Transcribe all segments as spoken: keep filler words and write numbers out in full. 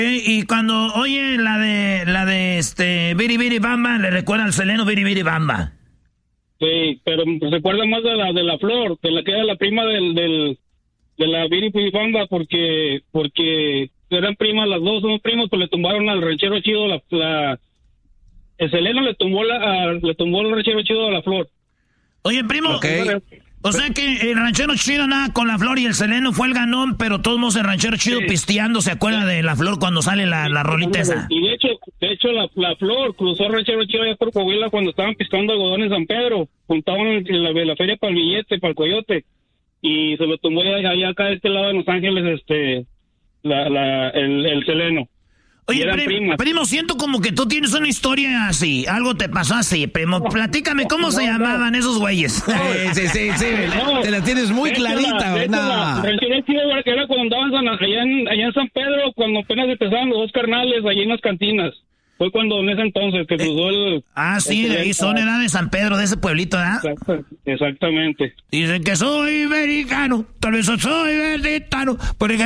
Y cuando oye la de la de este Biri Biri Bamba, le recuerda al Seleno Biri Biri Bamba. Sí, pero se recuerda más de la de la Flor, de la que era la prima del, del de la Biri Biri Bamba, porque porque eran primas las dos, son primos, pues le tumbaron al ranchero chido la, la el Seleno le tumbó la a, le tumbó el ranchero chido a la Flor. Oye, primo, okay. O sea que el ranchero chido nada con la Flor y el Seleno fue el ganón, pero todos modos el ranchero chido sí. pisteando, ¿se acuerda de la Flor cuando sale la, la rolita esa? Y de hecho, de hecho la, la Flor cruzó el ranchero chido allá por Coahuila cuando estaban pisteando algodón en San Pedro, juntaban en la, la feria para el billete, para el coyote, y se lo tumbó allá, allá acá de este lado de Los Ángeles, este, la, la, el, el Seleno. Oye, primo, primo, siento como que tú tienes una historia así, algo te pasó así, primo. Platícame, ¿cómo no, se no, llamaban no. esos güeyes? Sí, sí, sí, sí. No, te la tienes muy clarita, ¿verdad? No. El chido que era cuando andaban allá en, allá en San Pedro, cuando apenas empezaban los dos carnales, allí en las cantinas. Fue cuando en ese entonces que cruzó el... Eh, ah, sí, el, de ahí son, era de San Pedro, de ese pueblito, ¿verdad? Exacto, exactamente. Dicen que soy americano, tal vez soy mexicano, porque...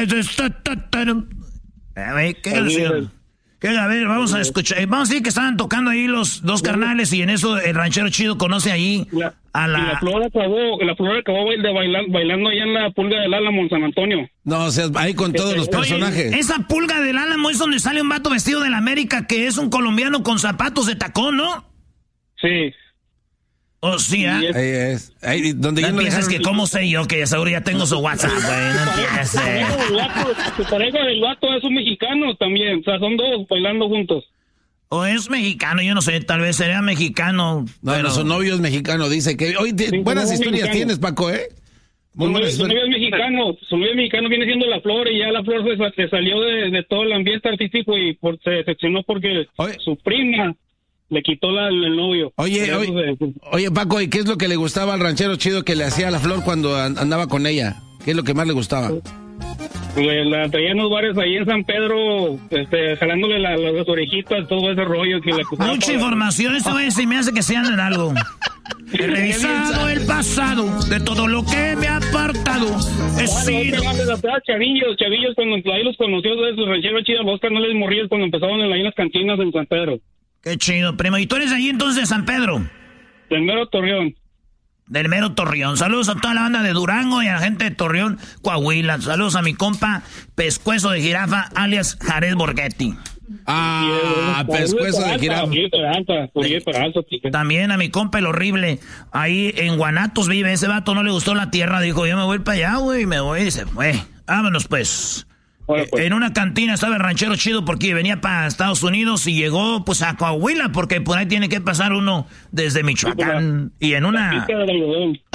A ver, ¿qué canción? ¿Qué? A ver, vamos a escuchar. Vamos a decir que estaban tocando ahí los dos carnales y en eso el ranchero chido conoce ahí la, a la... Y la Flor acabó, la Flor acabó de bailar, bailando allá en la Pulga del Álamo en San Antonio. No, o sea, ahí con todos este, los personajes. Oye, esa Pulga del Álamo es donde sale un vato vestido de la América que es un colombiano con zapatos de tacón, ¿no? Sí. Oh, sí, ¿ah? ¿eh? Ahí es. Ahí, donde no piensas que cómo sé yo que seguro ya tengo su WhatsApp, güey. No empieces. Su pareja del vato es un mexicano también. O sea, son dos bailando juntos. O es mexicano, yo no sé, tal vez sería mexicano. No, pero... no, su novio es mexicano, dice que... Hoy te... sí, buenas historias mexicano. Tienes, Paco, ¿eh? Muy su, su novio es mexicano, su novio es mexicano, viene siendo la Flor y ya la Flor se, se salió de, de todo el ambiente artístico y por, se decepcionó porque Oye. su prima... Le quitó la, el novio. Oye, oye, se... oye, Paco, ¿y qué es lo que le gustaba al ranchero chido que le hacía a la Flor cuando andaba con ella? ¿Qué es lo que más le gustaba? Le, la traía en los bares ahí en San Pedro, este, jalándole la, las orejitas, todo ese rollo que le acusaba. Mucha información, esto es, y me hace que sean en algo. He revisado el pasado de todo lo que me ha apartado. He sido... Chavillos, chavillos, cuando ahí los conoció de su ranchero chido, los canales morrillos cuando empezaban en, ahí en las cantinas en San Pedro. Qué chido, primo. ¿Y tú eres ahí entonces de San Pedro? Del mero Torreón. Del mero Torreón. Saludos a toda la banda de Durango y a la gente de Torreón, Coahuila. Saludos a mi compa Pescuezo de Jirafa, alias Jared Borghetti. Ah, sí, Pescuezo de Jirafa. También a mi compa el horrible. Ahí en Guanatos vive. Ese vato no le gustó la tierra. Dijo, yo me voy para allá, güey. Me voy y se fue. Vámonos, pues. Bueno, pues. En una cantina estaba el ranchero chido porque venía para Estados Unidos y llegó pues a Coahuila porque por ahí tiene que pasar uno desde Michoacán. Y en una